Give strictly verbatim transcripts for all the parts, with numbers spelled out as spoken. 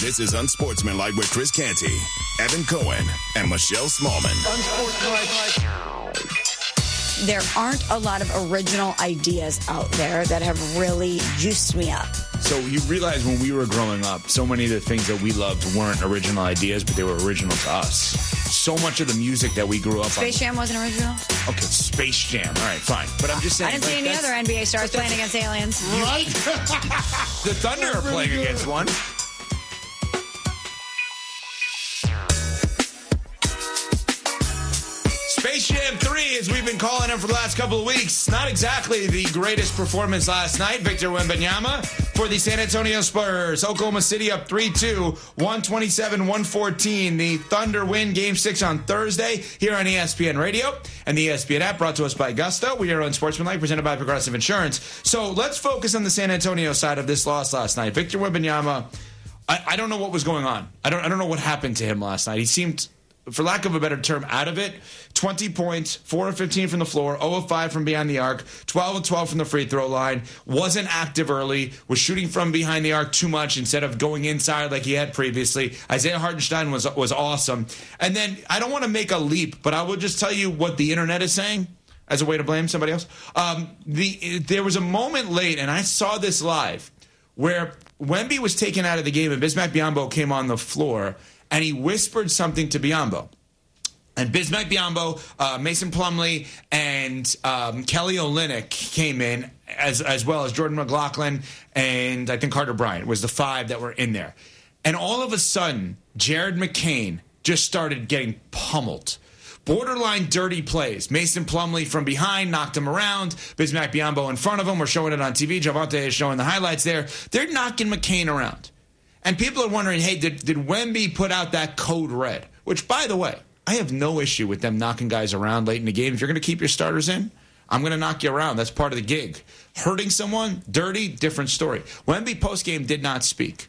This is Unsportsmanlike with Chris Canty, Evan Cohen, and Michelle Smallman. There aren't a lot of original ideas out there that have really juiced me up. So you realize when we were growing up, so many of the things that we loved weren't original ideas, but they were original to us. So much of the music that we grew up Space on. Space Jam wasn't original? Okay, Space Jam. All right, fine. But I'm just saying. I didn't like, see any other N B A stars playing against aliens. Right? The Thunder are playing against one. Space Jam three, as we've been calling him for the last couple of weeks. Not exactly the greatest performance last night. Victor Wembanyama for the San Antonio Spurs. Oklahoma City up three two, one twenty-seven one fourteen. The Thunder win Game six on Thursday here on E S P N Radio and the E S P N app, brought to us by Gusto. We are on Sportsmanlike, presented by Progressive Insurance. So let's focus on the San Antonio side of this loss last night. Victor Wembanyama, I, I don't know what was going on. I don't, I don't know what happened to him last night. He seemed, for lack of a better term, out of it. twenty points, four of fifteen from the floor, zero of five from behind the arc, twelve of twelve from the free throw line, wasn't active early, was shooting from behind the arc too much instead of going inside like he had previously. Isaiah Hartenstein was was awesome. And then, I don't want to make a leap, but I will just tell you what the internet is saying as a way to blame somebody else. Um, the There was a moment late, and I saw this live, where Wemby was taken out of the game and Bismack Biyombo came on the floor, and he whispered something to Biyombo. And Bismack Biyombo, uh, Mason Plumlee, and um, Kelly Olynyk came in, as as well as Jordan McLaughlin, and I think Carter Bryant was the five that were in there. And all of a sudden, Jared McCain just started getting pummeled. Borderline dirty plays. Mason Plumlee from behind knocked him around. Bismack Biyombo in front of him. We're showing it on T V. Javante is showing the highlights there. They're knocking McCain around. And people are wondering, hey, did, did Wemby put out that code red? Which, by the way, I have no issue with them knocking guys around late in the game. If you're going to keep your starters in, I'm going to knock you around. That's part of the gig. Hurting someone, dirty, different story. Wemby postgame did not speak.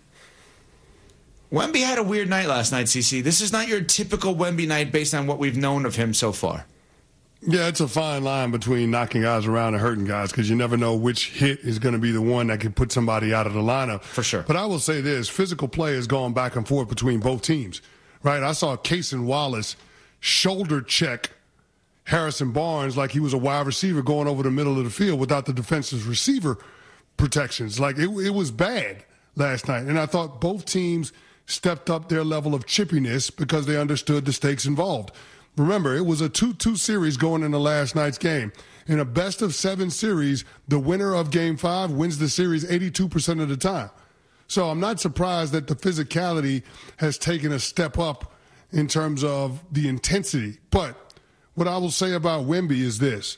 Wemby had a weird night last night, C C. This is not your typical Wemby night based on what we've known of him so far. Yeah, it's a fine line between knocking guys around and hurting guys, because you never know which hit is going to be the one that can put somebody out of the lineup. For sure. But I will say this, physical play has gone back and forth between both teams, right? I saw Cason Wallace shoulder check Harrison Barnes like he was a wide receiver going over the middle of the field without the defensive receiver protections. Like, it, it was bad last night. And I thought both teams stepped up their level of chippiness because they understood the stakes involved. Remember, it was a two two series going into last night's game. In a best-of-seven series, the winner of Game five wins the series eighty-two percent of the time. So I'm not surprised that the physicality has taken a step up in terms of the intensity. But what I will say about Wemby is this.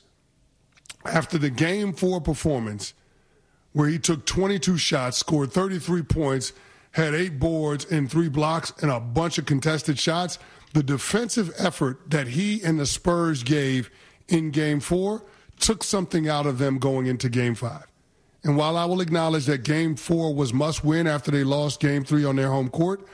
After the Game four performance, where he took twenty-two shots, scored thirty-three points, had eight boards and three blocks and a bunch of contested shots, the defensive effort that he and the Spurs gave in Game four took something out of them going into Game five. And while I will acknowledge that Game four was must-win after they lost Game three on their home court,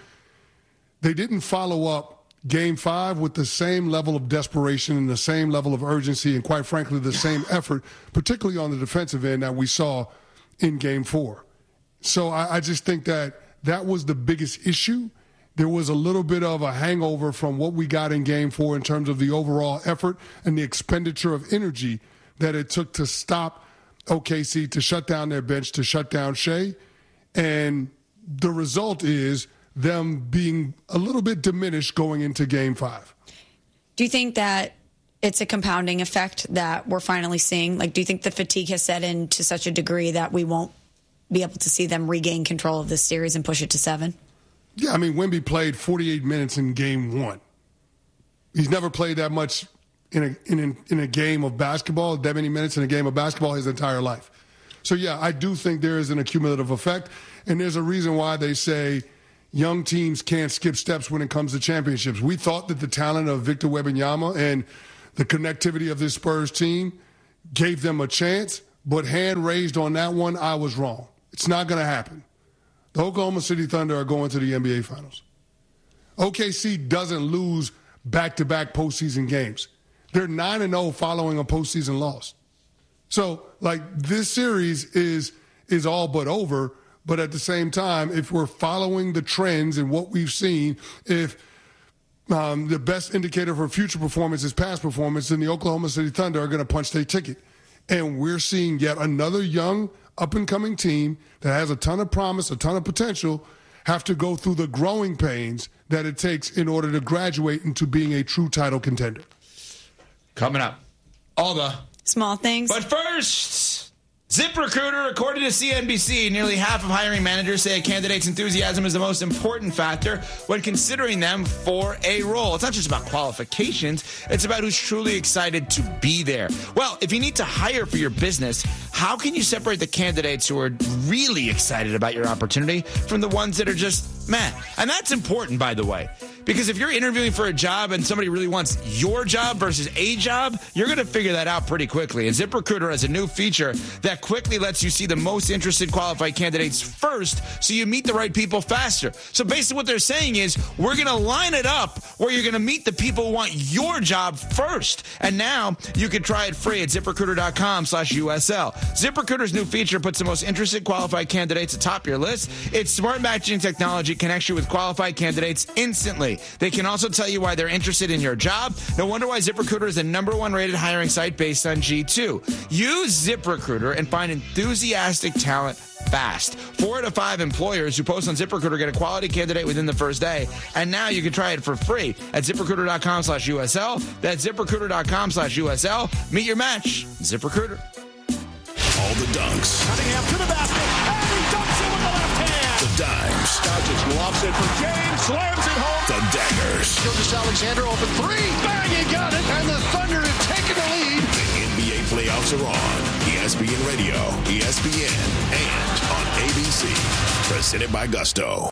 they didn't follow up Game five with the same level of desperation and the same level of urgency and, quite frankly, the same effort, particularly on the defensive end, that we saw in Game four. So I, I just think that that was the biggest issue. There was a little bit of a hangover from what we got in Game four in terms of the overall effort and the expenditure of energy that it took to stop O K C, to shut down their bench, to shut down Shea. And the result is them being a little bit diminished going into Game five. Do you think that it's a compounding effect that we're finally seeing? Like, do you think the fatigue has set in to such a degree that we won't be able to see them regain control of this series and push it to seven? Yeah, I mean, Wemby played forty-eight minutes in Game one. He's never played that much in a in a, in a game of basketball, that many minutes in a game of basketball his entire life. So, yeah, I do think there is an accumulative effect, and there's a reason why they say young teams can't skip steps when it comes to championships. We thought that the talent of Victor Wembanyama and the connectivity of this Spurs team gave them a chance, but hand raised on that one, I was wrong. It's not going to happen. The Oklahoma City Thunder are going to the N B A Finals. O K C doesn't lose back-to-back postseason games. They're nine and oh following a postseason loss. So, like, this series is is all but over, But at the same time, if we're following the trends and what we've seen, if um, the best indicator for future performance is past performance, then the Oklahoma City Thunder are going to punch their ticket. And we're seeing yet another young, up-and-coming team that has a ton of promise, a ton of potential, have to go through the growing pains that it takes in order to graduate into being a true title contender. Coming up, all the small things. But first, ZipRecruiter, according to C N B C, nearly half of hiring managers say a candidate's enthusiasm is the most important factor when considering them for a role. It's not just about qualifications, it's about who's truly excited to be there. Well, if you need to hire for your business, how can you separate the candidates who are really excited about your opportunity from the ones that are just meh? And that's important, by the way. Because if you're interviewing for a job and somebody really wants your job versus a job, you're going to figure that out pretty quickly. And ZipRecruiter has a new feature that quickly lets you see the most interested qualified candidates first so you meet the right people faster. So basically what they're saying is we're going to line it up where you're going to meet the people who want your job first. And now you can try it free at ZipRecruiter.com slash USL. ZipRecruiter's new feature puts the most interested qualified candidates atop your list. Its smart matching technology connects you with qualified candidates instantly. They can also tell you why they're interested in your job. No wonder why ZipRecruiter is the number one rated hiring site based on G two. Use ZipRecruiter and find enthusiastic talent fast. Four out of five employers who post on ZipRecruiter get a quality candidate within the first day. And now you can try it for free at ZipRecruiter.com slash USL. That's ZipRecruiter.com slash USL. Meet your match. ZipRecruiter. All the dunks. Cunningham to the basket. And he dunks it with the left hand. The dimes. Doncic lobs it for James. Slams it home. The daggers. Gilgeous-Alexander open three. Bang, he got it. And the Thunder have taken the lead. The N B A playoffs are on. E S P N Radio, E S P N, and on A B C. Presented by Gusto.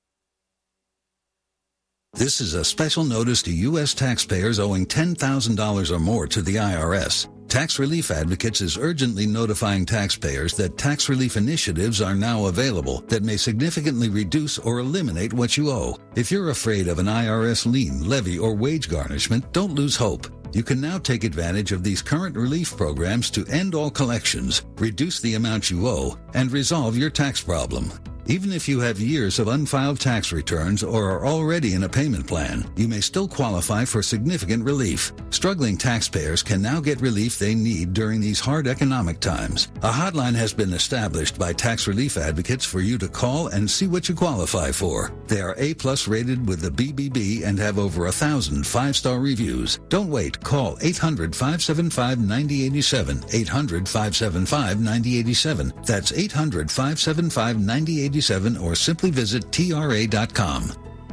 This is a special notice to U S taxpayers owing ten thousand dollars or more to the I R S. Tax Relief Advocates is urgently notifying taxpayers that tax relief initiatives are now available that may significantly reduce or eliminate what you owe. If you're afraid of an I R S lien, levy, or wage garnishment, don't lose hope. You can now take advantage of these current relief programs to end all collections, reduce the amount you owe, and resolve your tax problem. Even if you have years of unfiled tax returns or are already in a payment plan, you may still qualify for significant relief. Struggling taxpayers can now get relief they need during these hard economic times. A hotline has been established by Tax Relief Advocates for you to call and see what you qualify for. They are A-plus rated with the B B B and have over a thousand five-star reviews. Don't wait. Call eight hundred, five seven five, nine zero eight seven, eight hundred, five seven five, nine zero eight seven. That's eight hundred, five seven five, nine zero eight seven or simply visit T R A dot com.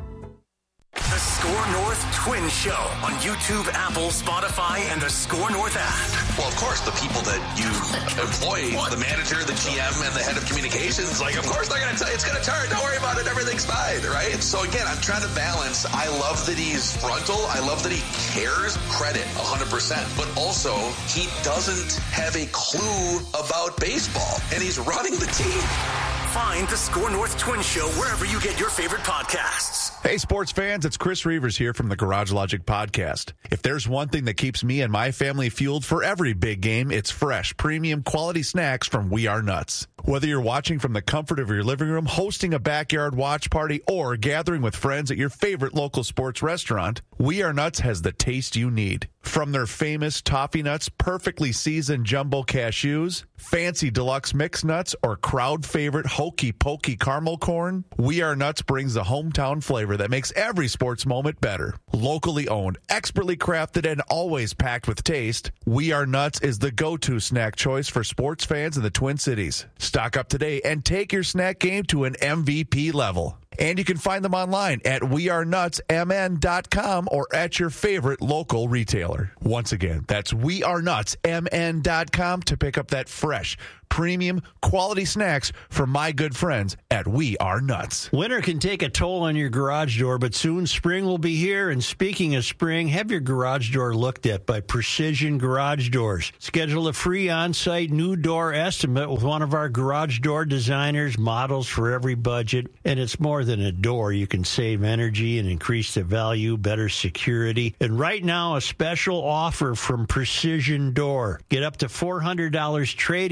The Score North Twin Show on YouTube, Apple, Spotify, and the Score North app. Well, of course, the people that you employ, the manager, the G M, and the head of communications, like, of course they're going to tell you it's going to turn. Don't worry about it. Everything's fine, right? So, again, I'm trying to balance. I love that he's frontal. I love that he cares. Credit, one hundred percent. But also, he doesn't have a clue about baseball, and he's running the team. Find the Score North Twin Show wherever you get your favorite podcasts. Hey, sports fans, it's Chris Reavers here from the Garage Logic Podcast. If there's one thing that keeps me and my family fueled for every big game, it's fresh, premium quality snacks from We Are Nuts. Whether you're watching from the comfort of your living room, hosting a backyard watch party, or gathering with friends at your favorite local sports restaurant, We Are Nuts has the taste you need. From their famous Toffee Nuts, perfectly seasoned jumbo cashews, fancy deluxe mixed nuts, or crowd favorite hokey pokey caramel corn, We Are Nuts brings the hometown flavor that makes every sports moment better. Locally owned, expertly crafted, and always packed with taste, We Are Nuts is the go-to snack choice for sports fans in the Twin Cities. Stock up today and take your snack game to an M V P level. And you can find them online at we are nuts m n dot com or at your favorite local retailer. Once again, that's we are nuts m n dot com to pick up that fresh, premium, quality snacks from my good friends at We Are Nuts. Winter can take a toll on your garage door, but soon spring will be here. And speaking of spring, have your garage door looked at by Precision Garage Doors. Schedule a free on-site new door estimate with one of our garage door designers, models for every budget. And it's more than a door. You can save energy and increase the value, better security. And right now, a special offer from Precision Door. Get up to four hundred dollars trade-in credit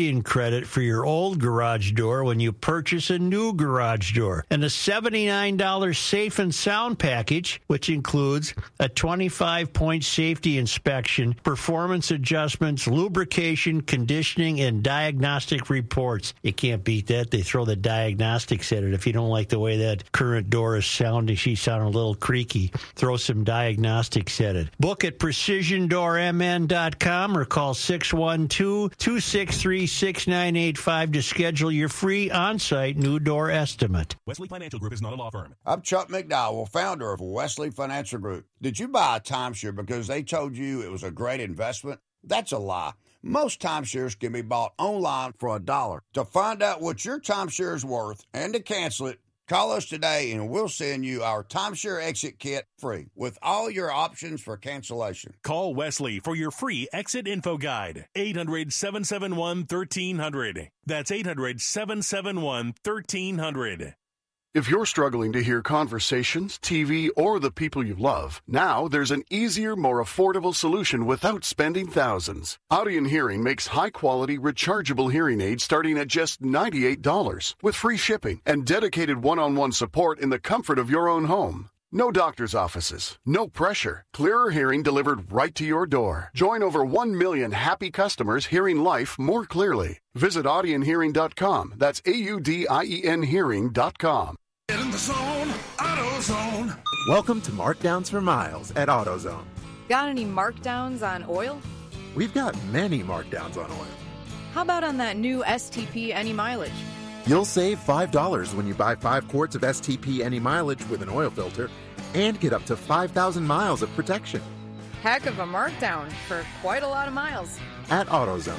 credit for your old garage door when you purchase a new garage door. And a seventy-nine dollars Safe and Sound package, which includes a twenty-five point safety inspection, performance adjustments, lubrication, conditioning, and diagnostic reports. You can't beat that. They throw the diagnostics at it. If you don't like the way that current door is sounding, she's sounding a little creaky, throw some diagnostics at it. Book at precision door m n dot com or call six one two, two six three, six nine eight five to schedule your free on-site new door estimate. Wesley Financial Group is not a law firm. I'm Chuck McDowell, founder of Wesley Financial Group. Did you buy a timeshare because they told you it was a great investment? That's a lie. Most timeshares can be bought online for a dollar. To find out what your timeshare is worth and to cancel it, call us today and we'll send you our timeshare exit kit free with all your options for cancellation. Call Wesley for your free exit info guide. eight hundred, seven seven one, one three zero zero. That's eight hundred, seven seven one, one three zero zero. If you're struggling to hear conversations, T V, or the people you love, now there's an easier, more affordable solution without spending thousands. Audion Hearing makes high-quality, rechargeable hearing aids starting at just ninety-eight dollars with free shipping and dedicated one-on-one support in the comfort of your own home. No doctor's offices, no pressure, clearer hearing delivered right to your door. Join over one million happy customers hearing life more clearly. Visit audion hearing dot com. That's A U D I E N hearing dot com. Get in the zone, AutoZone. Welcome to Markdowns for Miles at AutoZone. Got any markdowns on oil? We've got many markdowns on oil. How about on that new S T P Any Mileage? You'll save five dollars when you buy five quarts of S T P Any Mileage with an oil filter and get up to five thousand miles of protection. Heck of a markdown for quite a lot of miles. At AutoZone.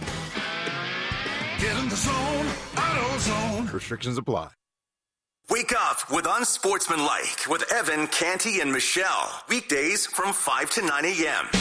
Get in the zone, AutoZone. Restrictions apply. Wake up with Unsportsmanlike with Evan, Canty, and Michelle. Weekdays from five to nine a.m.